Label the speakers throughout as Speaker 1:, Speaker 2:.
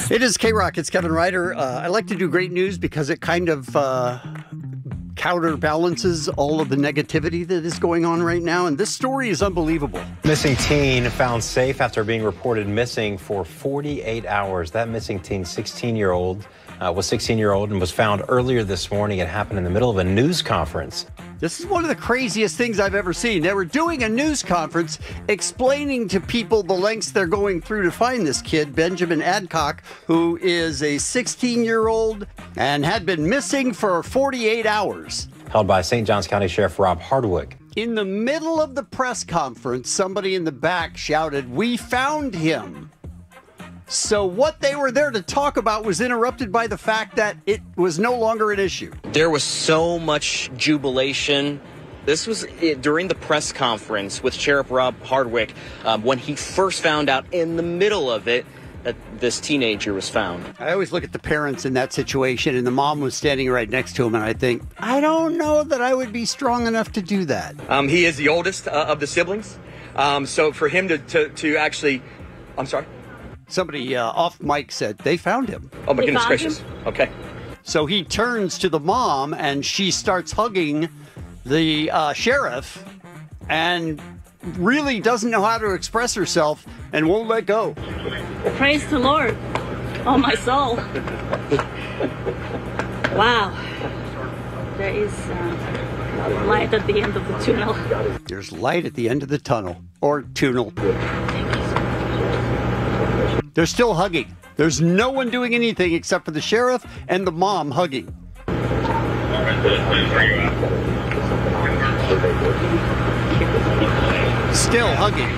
Speaker 1: It is K-Rock. It's Kevin Ryder. I like to do great news because it kind of counterbalances all of the negativity that is going on right now. And this story is unbelievable.
Speaker 2: Missing teen found safe after being reported missing for 48 hours. That missing teen, 16-year-old, was 16-year-old and was found earlier this morning. It happened in the middle of a news conference.
Speaker 1: This is one of the craziest things I've ever seen. They were doing a news conference explaining to people the lengths they're going through to find this kid, Benjamin Adcock, who is a 16-year-old and had been missing for 48 hours.
Speaker 2: Held by St. Johns County Sheriff Rob Hardwick.
Speaker 1: In the middle of the press conference, somebody in the back shouted, "We found him." So what they were there to talk about was interrupted by the fact that it was no longer an issue.
Speaker 3: There was so much jubilation. This was during the press conference with Sheriff Rob Hardwick when he first found out in the middle of it that this teenager was found.
Speaker 1: I always look at the parents in that situation, and the mom was standing right next to him, and I think, I don't know that I would be strong enough to do that.
Speaker 4: He is the oldest of the siblings. So for him to actually, I'm sorry?
Speaker 1: Somebody off mic said they found him.
Speaker 4: Oh, my goodness gracious. Okay.
Speaker 1: So he turns to the mom, and she starts hugging the sheriff and really doesn't know how to express herself and won't let go.
Speaker 5: Praise the Lord. Oh, my soul. Wow. There is light at the end of the tunnel.
Speaker 1: There's light at the end of the tunnel, or tunnel. They're still hugging. There's no one doing anything except for the sheriff and the mom hugging. Still hugging.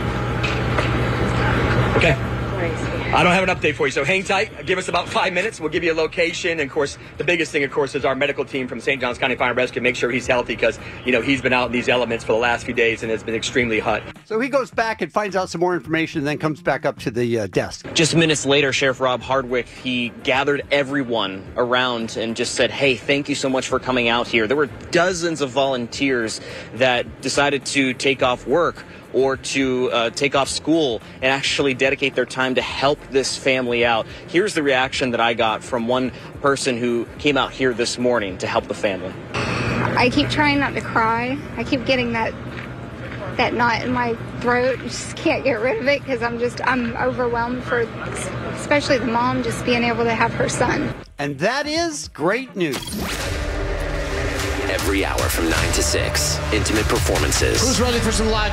Speaker 4: Okay. I don't have an update for you, so hang tight. Give us about 5 minutes. We'll give you a location. And, of course, the biggest thing, of course, is our medical team from St. Johns County Fire and Rescue. Make sure he's healthy because, you know, he's been out in these elements for the last few days and it's been extremely hot.
Speaker 1: So he goes back and finds out some more information and then comes back up to the desk.
Speaker 3: Just minutes later, Sheriff Rob Hardwick, he gathered everyone around and just said, hey, thank you so much for coming out here. There were dozens of volunteers that decided to take off work or to take off school and actually dedicate their time to help this family out. Here's the reaction that I got from one person who came out here this morning to help the family.
Speaker 6: I keep trying not to cry. I keep getting that knot in my throat. Just can't get rid of it because I'm overwhelmed for especially the mom just being able to have her son.
Speaker 1: And that is great news.
Speaker 7: Every hour from 9 to 6, intimate performances.
Speaker 8: Who's ready for some live